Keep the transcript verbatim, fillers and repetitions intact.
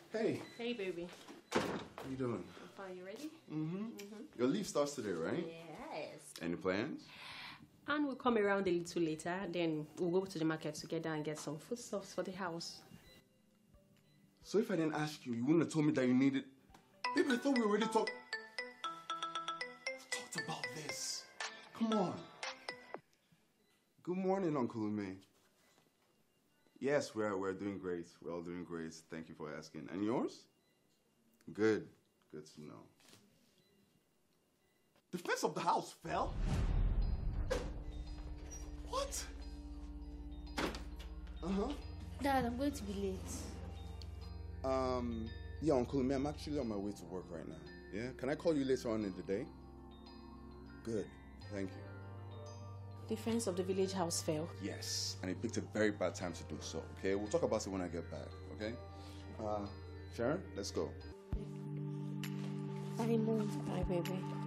Hey. Hey, baby. How you doing? I'm fine. You ready? Mm-hmm. mm-hmm. Your leave starts today, right? Yes. Any plans? And we'll come around a little later. Then we'll go to the market together and get some foodstuffs for the house. So if I didn't ask you, you wouldn't have told me that you needed... Baby, I thought we already talked... We talked about this. Come on. Good morning, Uncle Ume. Yes, we're, we're doing great. We're all doing great. Thank you for asking. And yours? Good. Good to know. The fence of the house fell? What? Uh-huh. Dad, I'm going to be late. Um, yeah, Uncle Ume, I'm actually on my way to work right now. Yeah? Can I call you later on in the day? Good. Thank you. The fence of the village house fell. Yes, and it picked a very bad time to do so, okay? We'll talk about it when I get back, okay? Uh, Sharon, let's go. Bye, Mom. Bye, baby.